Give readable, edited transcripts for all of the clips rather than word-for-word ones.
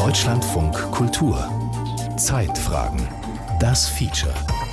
Deutschlandfunk Kultur. Zeitfragen. Das Feature.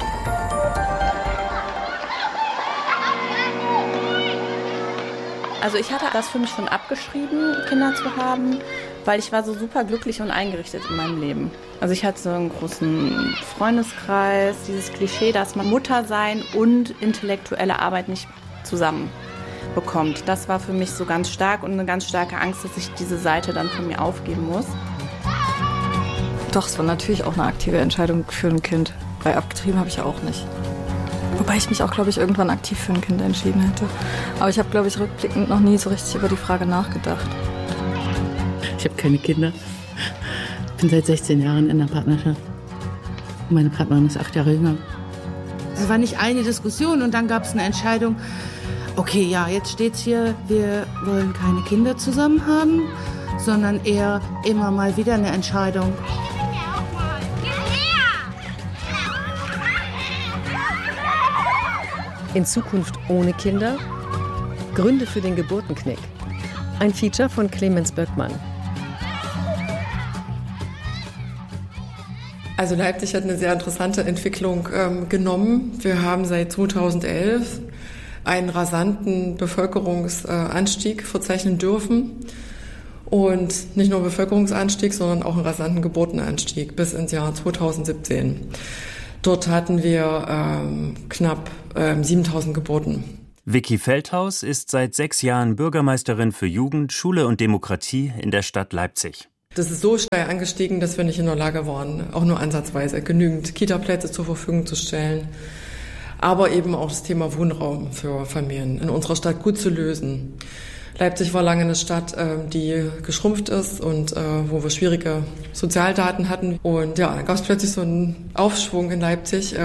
Also ich hatte das für mich schon abgeschrieben, Kinder zu haben, weil ich war so super glücklich und eingerichtet in meinem Leben. Also ich hatte so einen großen Freundeskreis, dieses Klischee, dass man Muttersein und intellektuelle Arbeit nicht zusammen bekommt. Das war für mich so ganz stark und eine ganz starke Angst, dass ich diese Seite dann von mir aufgeben muss. Doch, es war natürlich auch eine aktive Entscheidung für ein Kind, weil abgetrieben habe ich ja auch nicht. Wobei ich mich auch, glaube ich, irgendwann aktiv für ein Kind entschieden hätte. Aber ich habe, glaube ich, rückblickend noch nie so richtig über die Frage nachgedacht. Ich habe keine Kinder. Ich bin seit 16 Jahren in der Partnerschaft. Meine Partnerin ist 8 Jahre jünger. Es war nicht eine Diskussion und dann gab es eine Entscheidung, okay, ja, jetzt steht's hier, wir wollen keine Kinder zusammen haben, sondern eher immer mal wieder eine Entscheidung. In Zukunft ohne Kinder? Gründe für den Geburtenknick. Ein Feature von Clemens Böckmann. Also Leipzig hat eine sehr interessante Entwicklung genommen. Wir haben seit 2011 einen rasanten Bevölkerungsanstieg verzeichnen dürfen. Und nicht nur Bevölkerungsanstieg, sondern auch einen rasanten Geburtenanstieg bis ins Jahr 2017. Dort hatten wir knapp 7.000 Geburten. Vicky Feldhaus ist seit 6 Jahren Bürgermeisterin für Jugend, Schule und Demokratie in der Stadt Leipzig. Das ist so steil angestiegen, dass wir nicht in der Lage waren, auch nur ansatzweise genügend Kita-Plätze zur Verfügung zu stellen. Aber eben auch das Thema Wohnraum für Familien in unserer Stadt gut zu lösen. Leipzig war lange eine Stadt, die geschrumpft ist und wo wir schwierige Sozialdaten hatten. Und ja, dann gab es plötzlich so einen Aufschwung in Leipzig,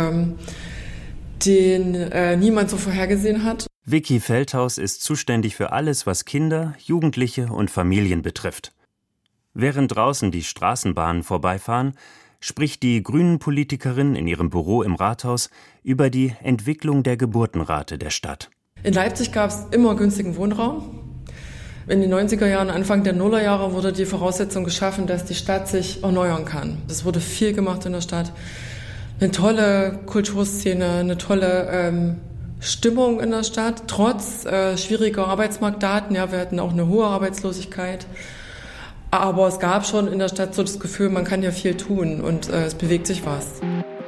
den niemand so vorhergesehen hat. Vicky Feldhaus ist zuständig für alles, was Kinder, Jugendliche und Familien betrifft. Während draußen die Straßenbahnen vorbeifahren, spricht die Grünen-Politikerin in ihrem Büro im Rathaus über die Entwicklung der Geburtenrate der Stadt. In Leipzig gab es immer günstigen Wohnraum. In den 90er Jahren, Anfang der Nullerjahre wurde die Voraussetzung geschaffen, dass die Stadt sich erneuern kann. Es wurde viel gemacht in der Stadt. Eine tolle Kulturszene, eine tolle Stimmung in der Stadt, trotz schwieriger Arbeitsmarktdaten. Ja, wir hatten auch eine hohe Arbeitslosigkeit. Aber es gab schon in der Stadt so das Gefühl, man kann ja viel tun und es bewegt sich was.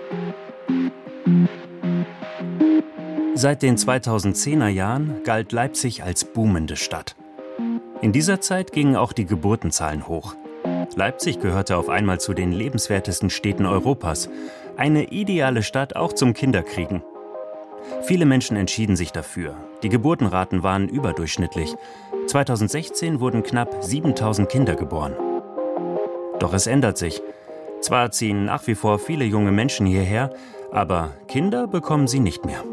Seit den 2010er Jahren galt Leipzig als boomende Stadt. In dieser Zeit gingen auch die Geburtenzahlen hoch. Leipzig gehörte auf einmal zu den lebenswertesten Städten Europas. Eine ideale Stadt auch zum Kinderkriegen. Viele Menschen entschieden sich dafür. Die Geburtenraten waren überdurchschnittlich. 2016 wurden knapp 7.000 Kinder geboren. Doch es ändert sich. Zwar ziehen nach wie vor viele junge Menschen hierher, aber Kinder bekommen sie nicht mehr.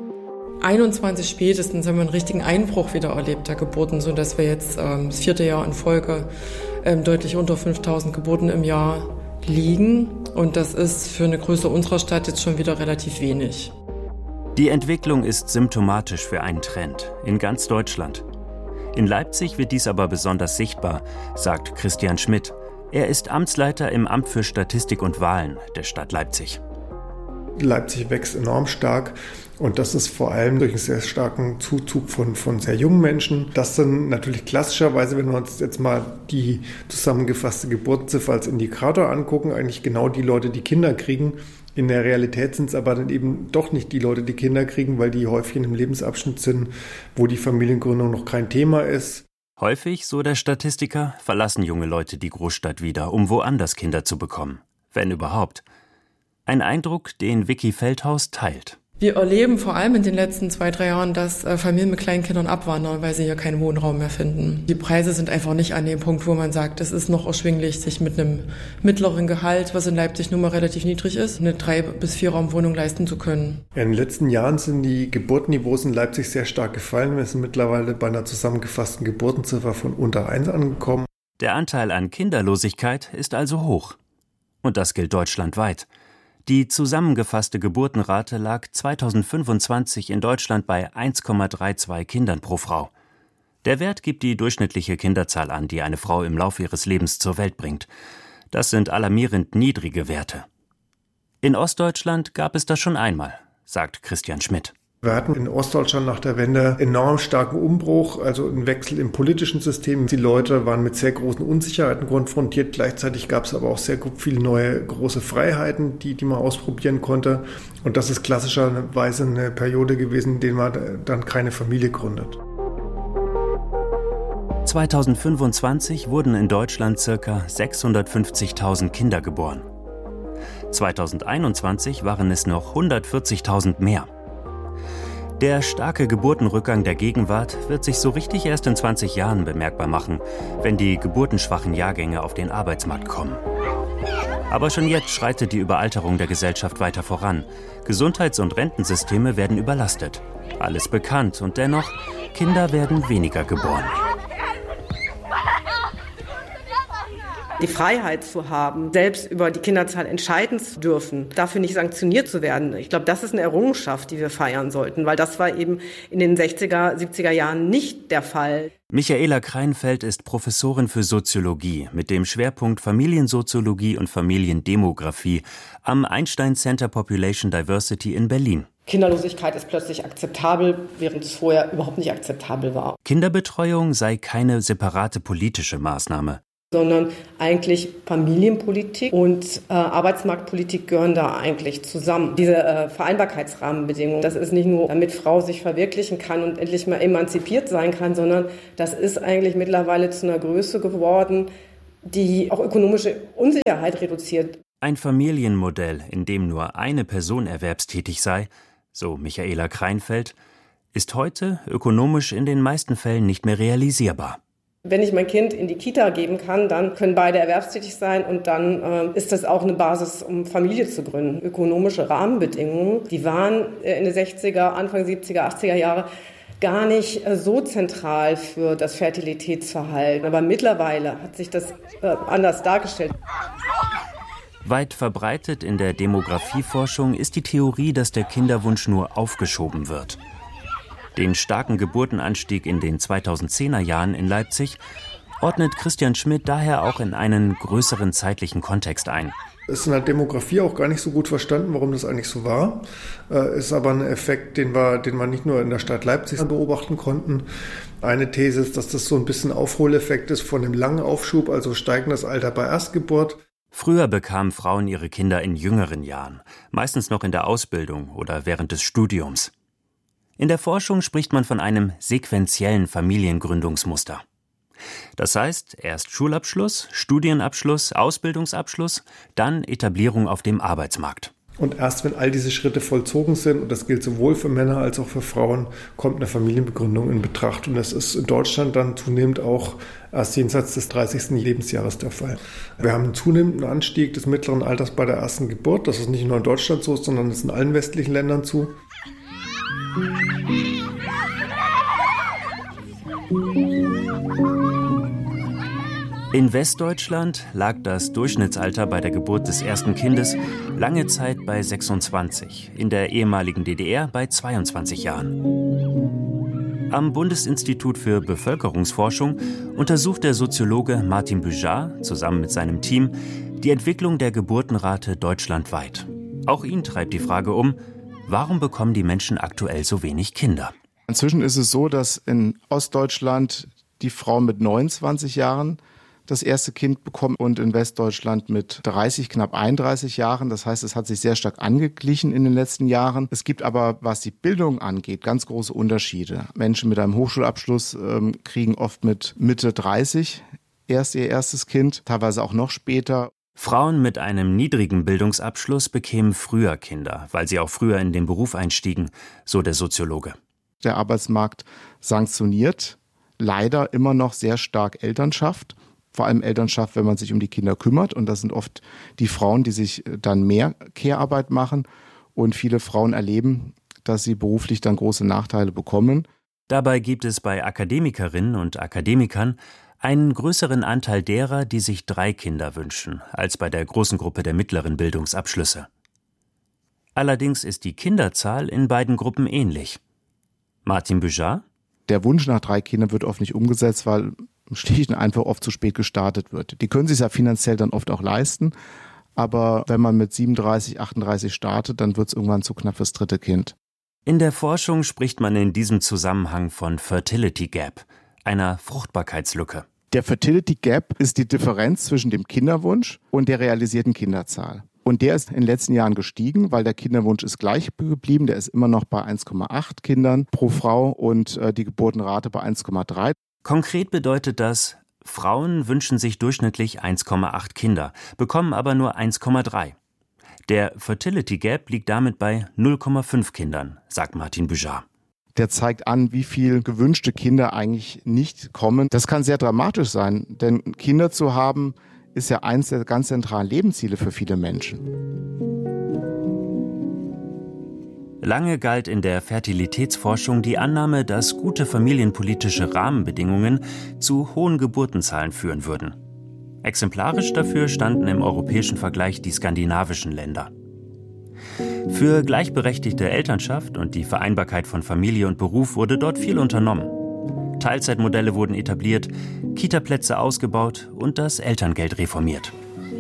21 spätestens haben wir einen richtigen Einbruch wieder erlebt der Geburten, sodass wir jetzt das 4. Jahr in Folge deutlich unter 5.000 Geburten im Jahr liegen. Und das ist für eine Größe unserer Stadt jetzt schon wieder relativ wenig. Die Entwicklung ist symptomatisch für einen Trend in ganz Deutschland. In Leipzig wird dies aber besonders sichtbar, sagt Christian Schmidt. Er ist Amtsleiter im Amt für Statistik und Wahlen der Stadt Leipzig. Leipzig wächst enorm stark und das ist vor allem durch einen sehr starken Zuzug von sehr jungen Menschen. Das sind natürlich klassischerweise, wenn wir uns jetzt mal die zusammengefasste Geburtenziffer als Indikator angucken, eigentlich genau die Leute, die Kinder kriegen. In der Realität sind es aber dann eben doch nicht die Leute, die Kinder kriegen, weil die häufig in einem Lebensabschnitt sind, wo die Familiengründung noch kein Thema ist. Häufig, so der Statistiker, verlassen junge Leute die Großstadt wieder, um woanders Kinder zu bekommen. Wenn überhaupt. Ein Eindruck, den Vicky Feldhaus teilt. Wir erleben vor allem in den letzten 2-3 Jahren, dass Familien mit kleinen Kindern abwandern, weil sie hier keinen Wohnraum mehr finden. Die Preise sind einfach nicht an dem Punkt, wo man sagt, es ist noch erschwinglich, sich mit einem mittleren Gehalt, was in Leipzig nun mal relativ niedrig ist, eine 3- bis 4-Raum-Wohnung leisten zu können. In den letzten Jahren sind die Geburtenniveaus in Leipzig sehr stark gefallen. Wir sind mittlerweile bei einer zusammengefassten Geburtenziffer von unter 1 angekommen. Der Anteil an Kinderlosigkeit ist also hoch. Und das gilt deutschlandweit. Die zusammengefasste Geburtenrate lag 2025 in Deutschland bei 1,32 Kindern pro Frau. Der Wert gibt die durchschnittliche Kinderzahl an, die eine Frau im Laufe ihres Lebens zur Welt bringt. Das sind alarmierend niedrige Werte. In Ostdeutschland gab es das schon einmal, sagt Christian Schmidt. Wir hatten in Ostdeutschland nach der Wende enorm starken Umbruch, also einen Wechsel im politischen System. Die Leute waren mit sehr großen Unsicherheiten konfrontiert. Gleichzeitig gab es aber auch sehr viele neue große Freiheiten, die man ausprobieren konnte. Und das ist klassischerweise eine Periode gewesen, in der man dann keine Familie gründet. 2025 wurden in Deutschland ca. 650.000 Kinder geboren. 2021 waren es noch 140.000 mehr. Der starke Geburtenrückgang der Gegenwart wird sich so richtig erst in 20 Jahren bemerkbar machen, wenn die geburtenschwachen Jahrgänge auf den Arbeitsmarkt kommen. Aber schon jetzt schreitet die Überalterung der Gesellschaft weiter voran. Gesundheits- und Rentensysteme werden überlastet. Alles bekannt und dennoch, Kinder werden weniger geboren. Die Freiheit zu haben, selbst über die Kinderzahl entscheiden zu dürfen, dafür nicht sanktioniert zu werden. Ich glaube, das ist eine Errungenschaft, die wir feiern sollten, weil das war eben in den 60er, 70er Jahren nicht der Fall. Michaela Kreinfeld ist Professorin für Soziologie mit dem Schwerpunkt Familiensoziologie und Familiendemografie am Einstein Center Population Diversity in Berlin. Kinderlosigkeit ist plötzlich akzeptabel, während es vorher überhaupt nicht akzeptabel war. Kinderbetreuung sei keine separate politische Maßnahme, sondern eigentlich Familienpolitik und Arbeitsmarktpolitik gehören da eigentlich zusammen. Diese Vereinbarkeitsrahmenbedingungen, das ist nicht nur, damit Frau sich verwirklichen kann und endlich mal emanzipiert sein kann, sondern das ist eigentlich mittlerweile zu einer Größe geworden, die auch ökonomische Unsicherheit reduziert. Ein Familienmodell, in dem nur eine Person erwerbstätig sei, so Michaela Kreinfeld, ist heute ökonomisch in den meisten Fällen nicht mehr realisierbar. Wenn ich mein Kind in die Kita geben kann, dann können beide erwerbstätig sein und dann ist das auch eine Basis, um Familie zu gründen. Ökonomische Rahmenbedingungen, die waren in den 60er, Anfang 70er, 80er Jahre gar nicht so zentral für das Fertilitätsverhalten. Aber mittlerweile hat sich das anders dargestellt. Weit verbreitet in der Demografieforschung ist die Theorie, dass der Kinderwunsch nur aufgeschoben wird. Den starken Geburtenanstieg in den 2010er Jahren in Leipzig ordnet Christian Schmidt daher auch in einen größeren zeitlichen Kontext ein. Es ist in der Demografie auch gar nicht so gut verstanden, warum das eigentlich so war. Ist aber ein Effekt, den wir nicht nur in der Stadt Leipzig beobachten konnten. Eine These ist, dass das so ein bisschen Aufholeffekt ist von dem langen Aufschub, also steigendes Alter bei Erstgeburt. Früher bekamen Frauen ihre Kinder in jüngeren Jahren, meistens noch in der Ausbildung oder während des Studiums. In der Forschung spricht man von einem sequentiellen Familiengründungsmuster. Das heißt, erst Schulabschluss, Studienabschluss, Ausbildungsabschluss, dann Etablierung auf dem Arbeitsmarkt. Und erst wenn all diese Schritte vollzogen sind, und das gilt sowohl für Männer als auch für Frauen, kommt eine Familienbegründung in Betracht. Und das ist in Deutschland dann zunehmend auch erst jenseits des 30. Lebensjahres der Fall. Wir haben einen zunehmenden Anstieg des mittleren Alters bei der ersten Geburt. Das ist nicht nur in Deutschland so, sondern es ist in allen westlichen Ländern so. In Westdeutschland lag das Durchschnittsalter bei der Geburt des ersten Kindes lange Zeit bei 26, in der ehemaligen DDR bei 22 Jahren. Am Bundesinstitut für Bevölkerungsforschung untersucht der Soziologe Martin Büjar zusammen mit seinem Team die Entwicklung der Geburtenrate deutschlandweit. Auch ihn treibt die Frage um, warum bekommen die Menschen aktuell so wenig Kinder? Inzwischen ist es so, dass in Ostdeutschland die Frauen mit 29 Jahren das erste Kind bekommen und in Westdeutschland mit 30, knapp 31 Jahren. Das heißt, es hat sich sehr stark angeglichen in den letzten Jahren. Es gibt aber, was die Bildung angeht, ganz große Unterschiede. Menschen mit einem Hochschulabschluss kriegen oft mit Mitte 30 erst ihr erstes Kind, teilweise auch noch später. Frauen mit einem niedrigen Bildungsabschluss bekämen früher Kinder, weil sie auch früher in den Beruf einstiegen, so der Soziologe. Der Arbeitsmarkt sanktioniert leider immer noch sehr stark Elternschaft. Vor allem Elternschaft, wenn man sich um die Kinder kümmert. Und das sind oft die Frauen, die sich dann mehr Care-Arbeit machen. Und viele Frauen erleben, dass sie beruflich dann große Nachteile bekommen. Dabei gibt es bei Akademikerinnen und Akademikern einen größeren Anteil derer, die sich 3 Kinder wünschen, als bei der großen Gruppe der mittleren Bildungsabschlüsse. Allerdings ist die Kinderzahl in beiden Gruppen ähnlich. Martin Büjar? Der Wunsch nach 3 Kindern wird oft nicht umgesetzt, weil schlicht und einfach oft zu spät gestartet wird. Die können sich ja finanziell dann oft auch leisten, aber wenn man mit 37, 38 startet, dann wird es irgendwann zu knapp fürs dritte Kind. In der Forschung spricht man in diesem Zusammenhang von Fertility Gap, einer Fruchtbarkeitslücke. Der Fertility Gap ist die Differenz zwischen dem Kinderwunsch und der realisierten Kinderzahl. Und der ist in den letzten Jahren gestiegen, weil der Kinderwunsch ist gleich geblieben. Der ist immer noch bei 1,8 Kindern pro Frau und die Geburtenrate bei 1,3. Konkret bedeutet das, Frauen wünschen sich durchschnittlich 1,8 Kinder, bekommen aber nur 1,3. Der Fertility Gap liegt damit bei 0,5 Kindern, sagt Martin Büjar. Der zeigt an, wie viel gewünschte Kinder eigentlich nicht kommen. Das kann sehr dramatisch sein, denn Kinder zu haben, ist ja eines der ganz zentralen Lebensziele für viele Menschen. Lange galt in der Fertilitätsforschung die Annahme, dass gute familienpolitische Rahmenbedingungen zu hohen Geburtenzahlen führen würden. Exemplarisch dafür standen im europäischen Vergleich die skandinavischen Länder. Für gleichberechtigte Elternschaft und die Vereinbarkeit von Familie und Beruf wurde dort viel unternommen. Teilzeitmodelle wurden etabliert, Kitaplätze ausgebaut und das Elterngeld reformiert.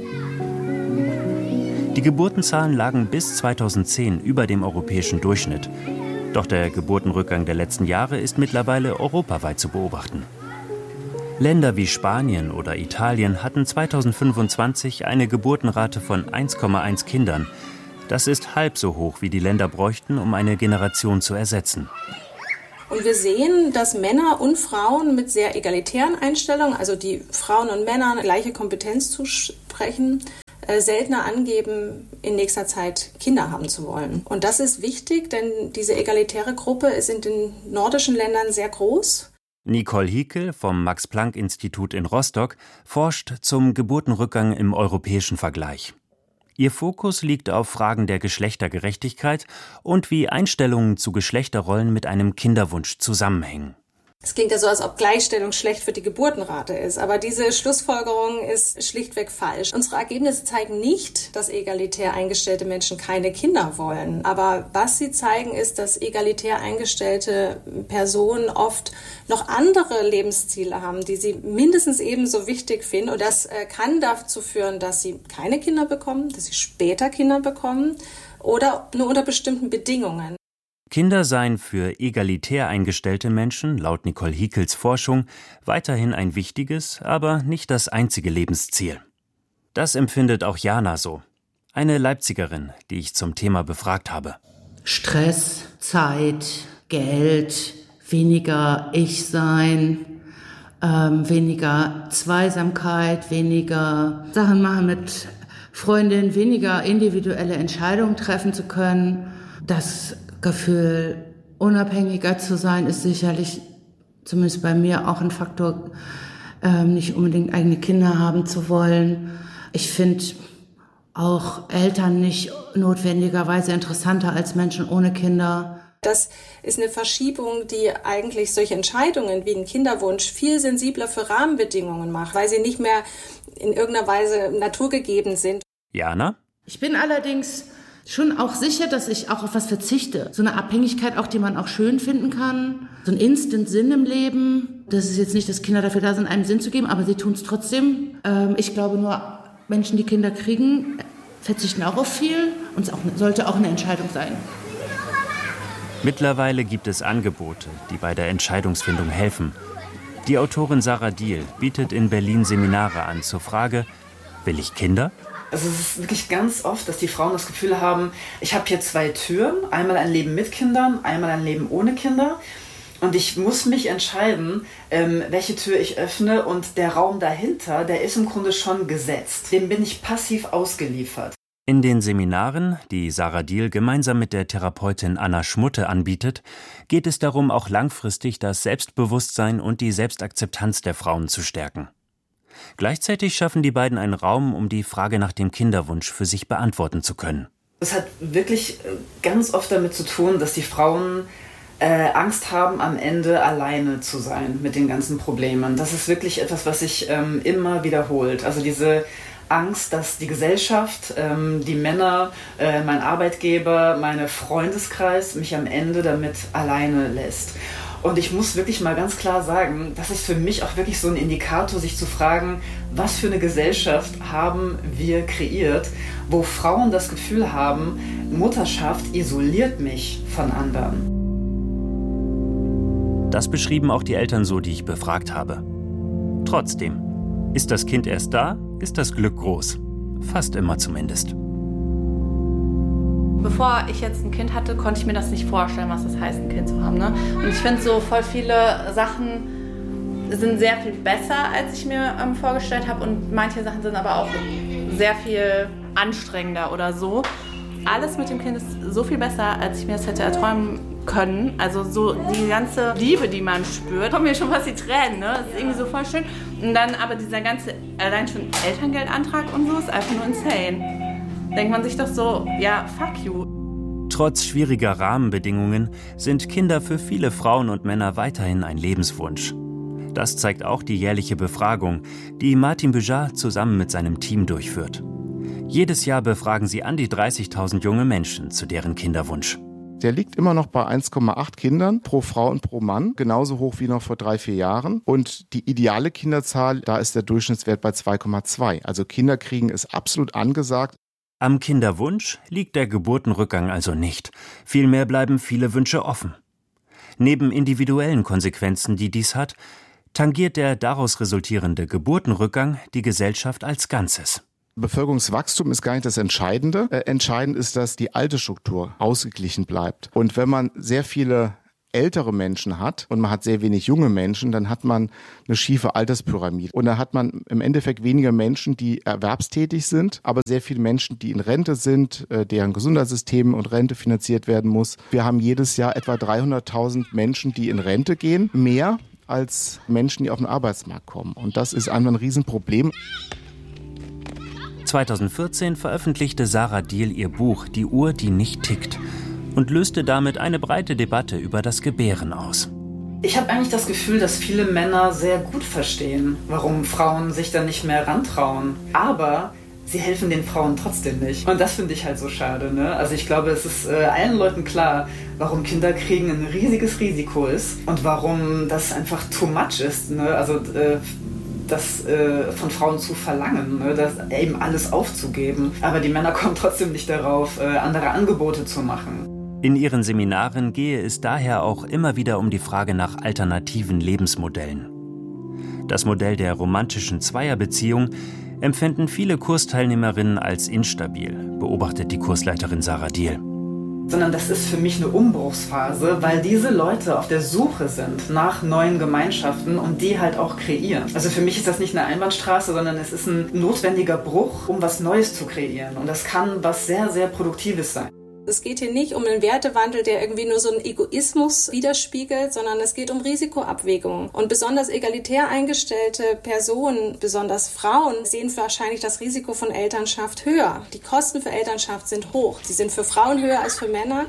Die Geburtenzahlen lagen bis 2010 über dem europäischen Durchschnitt. Doch der Geburtenrückgang der letzten Jahre ist mittlerweile europaweit zu beobachten. Länder wie Spanien oder Italien hatten 2025 eine Geburtenrate von 1,1 Kindern. Das ist halb so hoch, wie die Länder bräuchten, um eine Generation zu ersetzen. Und wir sehen, dass Männer und Frauen mit sehr egalitären Einstellungen, also die Frauen und Männer eine gleiche Kompetenz zusprechen, seltener angeben, in nächster Zeit Kinder haben zu wollen. Und das ist wichtig, denn diese egalitäre Gruppe ist in den nordischen Ländern sehr groß. Nicole Hiekel vom Max-Planck-Institut in Rostock forscht zum Geburtenrückgang im europäischen Vergleich. Ihr Fokus liegt auf Fragen der Geschlechtergerechtigkeit und wie Einstellungen zu Geschlechterrollen mit einem Kinderwunsch zusammenhängen. Es klingt ja so, als ob Gleichstellung schlecht für die Geburtenrate ist, aber diese Schlussfolgerung ist schlichtweg falsch. Unsere Ergebnisse zeigen nicht, dass egalitär eingestellte Menschen keine Kinder wollen. Aber was sie zeigen, ist, dass egalitär eingestellte Personen oft noch andere Lebensziele haben, die sie mindestens ebenso wichtig finden. Und das kann dazu führen, dass sie keine Kinder bekommen, dass sie später Kinder bekommen oder nur unter bestimmten Bedingungen. Kinder seien für egalitär eingestellte Menschen, laut Nicole Hiekels Forschung, weiterhin ein wichtiges, aber nicht das einzige Lebensziel. Das empfindet auch Jana so, eine Leipzigerin, die ich zum Thema befragt habe. Stress, Zeit, Geld, weniger Ich-Sein, weniger Zweisamkeit, weniger Sachen machen mit Freundinnen, weniger individuelle Entscheidungen treffen zu können. Das Gefühl, unabhängiger zu sein, ist sicherlich, zumindest bei mir, auch ein Faktor, nicht unbedingt eigene Kinder haben zu wollen. Ich finde auch Eltern nicht notwendigerweise interessanter als Menschen ohne Kinder. Das ist eine Verschiebung, die eigentlich solche Entscheidungen wie ein Kinderwunsch viel sensibler für Rahmenbedingungen macht, weil sie nicht mehr in irgendeiner Weise naturgegeben sind. Jana? Ich bin allerdings schon auch sicher, dass ich auch auf was verzichte. So eine Abhängigkeit auch, die man auch schön finden kann. So ein Instant-Sinn im Leben. Das ist jetzt nicht, dass Kinder dafür da sind, einem Sinn zu geben, aber sie tun es trotzdem. Ich glaube, nur Menschen, die Kinder kriegen, verzichten auch auf viel. Und es sollte auch eine Entscheidung sein. Mittlerweile gibt es Angebote, die bei der Entscheidungsfindung helfen. Die Autorin Sarah Diehl bietet in Berlin Seminare an zur Frage, will ich Kinder? Also es ist wirklich ganz oft, dass die Frauen das Gefühl haben, ich habe hier zwei Türen, einmal ein Leben mit Kindern, einmal ein Leben ohne Kinder. Und ich muss mich entscheiden, welche Tür ich öffne, und der Raum dahinter, der ist im Grunde schon gesetzt. Dem bin ich passiv ausgeliefert. In den Seminaren, die Sarah Diehl gemeinsam mit der Therapeutin Anna Schmutte anbietet, geht es darum, auch langfristig das Selbstbewusstsein und die Selbstakzeptanz der Frauen zu stärken. Gleichzeitig schaffen die beiden einen Raum, um die Frage nach dem Kinderwunsch für sich beantworten zu können. Es hat wirklich ganz oft damit zu tun, dass die Frauen Angst haben, am Ende alleine zu sein mit den ganzen Problemen. Das ist wirklich etwas, was sich immer wiederholt. Also diese Angst, dass die Gesellschaft, die Männer, mein Arbeitgeber, mein Freundeskreis mich am Ende damit alleine lässt. Und ich muss wirklich mal ganz klar sagen, das ist für mich auch wirklich so ein Indikator, sich zu fragen, was für eine Gesellschaft haben wir kreiert, wo Frauen das Gefühl haben, Mutterschaft isoliert mich von anderen. Das beschrieben auch die Eltern so, die ich befragt habe. Trotzdem, ist das Kind erst da, ist das Glück groß. Fast immer zumindest. Bevor ich jetzt ein Kind hatte, konnte ich mir das nicht vorstellen, was das heißt, ein Kind zu haben. Ne? Und ich finde so voll viele Sachen sind sehr viel besser, als ich mir vorgestellt habe. Und manche Sachen sind aber auch sehr viel anstrengender oder so. Alles mit dem Kind ist so viel besser, als ich mir das hätte erträumen können. Also so die ganze Liebe, die man spürt, kommen mir schon fast die Tränen, ne? Das ist irgendwie so voll schön. Und dann aber dieser ganze, allein schon Elterngeldantrag und so, ist einfach nur insane. Denkt man sich doch so, ja, fuck you. Trotz schwieriger Rahmenbedingungen sind Kinder für viele Frauen und Männer weiterhin ein Lebenswunsch. Das zeigt auch die jährliche Befragung, die Martin Büjar zusammen mit seinem Team durchführt. Jedes Jahr befragen sie an die 30.000 junge Menschen zu deren Kinderwunsch. Der liegt immer noch bei 1,8 Kindern pro Frau und pro Mann, genauso hoch wie noch vor 3-4 Jahren. Und die ideale Kinderzahl, da ist der Durchschnittswert bei 2,2. Also Kinderkriegen ist absolut angesagt. Am Kinderwunsch liegt der Geburtenrückgang also nicht. Vielmehr bleiben viele Wünsche offen. Neben individuellen Konsequenzen, die dies hat, tangiert der daraus resultierende Geburtenrückgang die Gesellschaft als Ganzes. Bevölkerungswachstum ist gar nicht das Entscheidende. Entscheidend ist, dass die Altersstruktur ausgeglichen bleibt. Und wenn man sehr viele ältere Menschen hat und man hat sehr wenig junge Menschen, dann hat man eine schiefe Alterspyramide. Und da hat man im Endeffekt weniger Menschen, die erwerbstätig sind, aber sehr viele Menschen, die in Rente sind, deren Gesundheitssystem und Rente finanziert werden muss. Wir haben jedes Jahr etwa 300.000 Menschen, die in Rente gehen, mehr als Menschen, die auf den Arbeitsmarkt kommen. Und das ist einfach ein Riesenproblem. 2014 veröffentlichte Sarah Diehl ihr Buch »Die Uhr, die nicht tickt« und löste damit eine breite Debatte über das Gebären aus. Ich habe eigentlich das Gefühl, dass viele Männer sehr gut verstehen, warum Frauen sich dann nicht mehr rantrauen. Aber sie helfen den Frauen trotzdem nicht. Und das finde ich halt so schade. Ne? Also ich glaube, es ist allen Leuten klar, warum Kinderkriegen ein riesiges Risiko ist und warum das einfach too much ist. Ne? Also das von Frauen zu verlangen, ne? Das eben alles aufzugeben. Aber die Männer kommen trotzdem nicht darauf, andere Angebote zu machen. In ihren Seminaren gehe es daher auch immer wieder um die Frage nach alternativen Lebensmodellen. Das Modell der romantischen Zweierbeziehung empfinden viele Kursteilnehmerinnen als instabil, beobachtet die Kursleiterin Sarah Diehl. Sondern das ist für mich eine Umbruchsphase, weil diese Leute auf der Suche sind nach neuen Gemeinschaften und die halt auch kreieren. Also für mich ist das nicht eine Einbahnstraße, sondern es ist ein notwendiger Bruch, um was Neues zu kreieren. Und das kann was sehr, sehr Produktives sein. Es geht hier nicht um einen Wertewandel, der irgendwie nur so einen Egoismus widerspiegelt, sondern es geht um Risikoabwägungen. Und besonders egalitär eingestellte Personen, besonders Frauen, sehen wahrscheinlich das Risiko von Elternschaft höher. Die Kosten für Elternschaft sind hoch. Sie sind für Frauen höher als für Männer.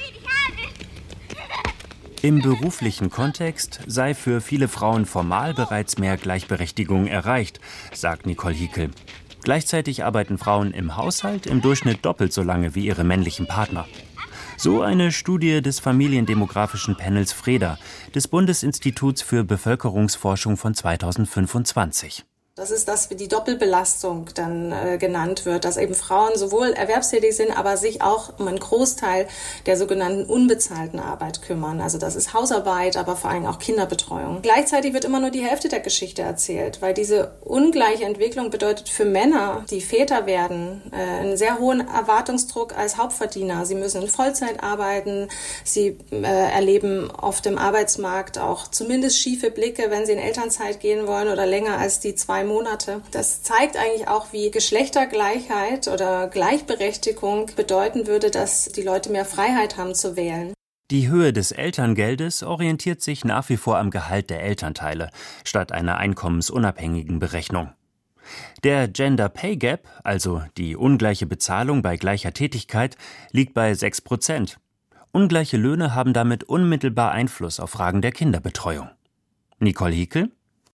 Im beruflichen Kontext sei für viele Frauen formal bereits mehr Gleichberechtigung erreicht, sagt Nicole Hiekel. Gleichzeitig arbeiten Frauen im Haushalt im Durchschnitt doppelt so lange wie ihre männlichen Partner. So eine Studie des familiendemografischen Panels FREDA, des Bundesinstituts für Bevölkerungsforschung von 2025. Das ist das, wie die Doppelbelastung dann genannt wird, dass eben Frauen sowohl erwerbstätig sind, aber sich auch um einen Großteil der sogenannten unbezahlten Arbeit kümmern. Also das ist Hausarbeit, aber vor allem auch Kinderbetreuung. Gleichzeitig wird immer nur die Hälfte der Geschichte erzählt, weil diese ungleiche Entwicklung bedeutet für Männer, die Väter werden, einen sehr hohen Erwartungsdruck als Hauptverdiener. Sie müssen in Vollzeit arbeiten, sie erleben auf dem Arbeitsmarkt auch zumindest schiefe Blicke, wenn sie in Elternzeit gehen wollen oder länger als die 2 Monate. Das zeigt eigentlich auch, wie Geschlechtergleichheit oder Gleichberechtigung bedeuten würde, dass die Leute mehr Freiheit haben zu wählen. Die Höhe des Elterngeldes orientiert sich nach wie vor am Gehalt der Elternteile, statt einer einkommensunabhängigen Berechnung. Der Gender Pay Gap, also die ungleiche Bezahlung bei gleicher Tätigkeit, liegt bei 6%. Ungleiche Löhne haben damit unmittelbar Einfluss auf Fragen der Kinderbetreuung. Nicole Hiekel: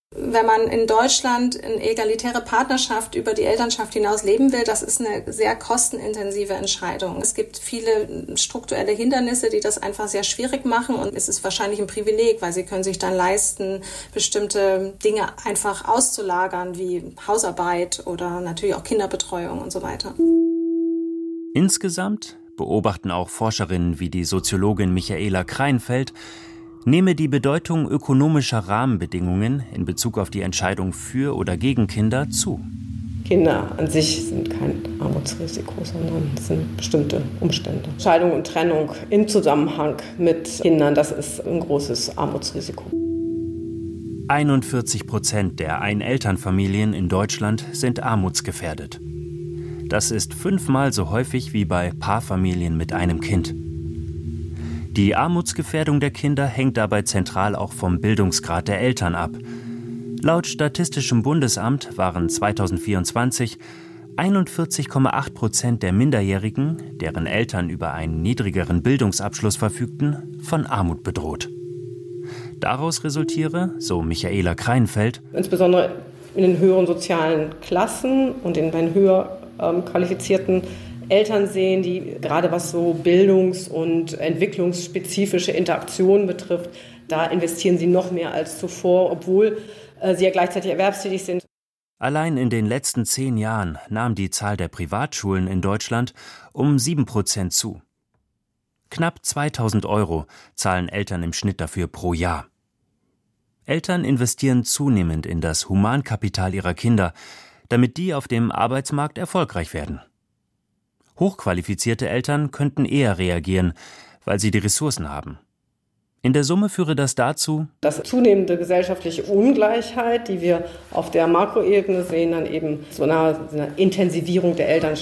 Wenn man in Deutschland eine egalitäre Partnerschaft über die Elternschaft hinaus leben will, das ist eine sehr kostenintensive Entscheidung. Es gibt viele strukturelle Hindernisse, die das einfach sehr schwierig machen und es ist wahrscheinlich ein Privileg, weil sie können sich dann leisten, bestimmte Dinge einfach auszulagern, wie Hausarbeit oder natürlich auch Kinderbetreuung und so weiter. Insgesamt, beobachten auch Forscherinnen wie die Soziologin Michaela Kreinfeld, nehme die Bedeutung ökonomischer Rahmenbedingungen in Bezug auf die Entscheidung für oder gegen Kinder zu. Kinder an sich sind kein Armutsrisiko, sondern es sind bestimmte Umstände. Scheidung und Trennung im Zusammenhang mit Kindern, das ist ein großes Armutsrisiko. 41% der Einelternfamilien in Deutschland sind armutsgefährdet. Das ist 5-mal so häufig wie bei Paarfamilien mit einem Kind. Die Armutsgefährdung der Kinder hängt dabei zentral auch vom Bildungsgrad der Eltern ab. Laut Statistischem Bundesamt waren 2024 41,8% der Minderjährigen, deren Eltern über einen niedrigeren Bildungsabschluss verfügten, von Armut bedroht. Daraus resultiere, so Michaela Kreinfeld, insbesondere in den höheren sozialen Klassen und in den höher qualifizierten Eltern sehen, die gerade was so bildungs- und entwicklungsspezifische Interaktionen betrifft, da investieren sie noch mehr als zuvor, obwohl sie ja gleichzeitig erwerbstätig sind. Allein in den letzten 10 Jahren nahm die Zahl der Privatschulen in Deutschland um 7% zu. Knapp 2.000 € zahlen Eltern im Schnitt dafür pro Jahr. Eltern investieren zunehmend in das Humankapital ihrer Kinder, damit die auf dem Arbeitsmarkt erfolgreich werden. Hochqualifizierte Eltern könnten eher reagieren, weil sie die Ressourcen haben. In der Summe führe das dazu, dass zunehmende gesellschaftliche Ungleichheit, die wir auf der Makroebene sehen, dann eben zu einer Intensivierung der Elternschaft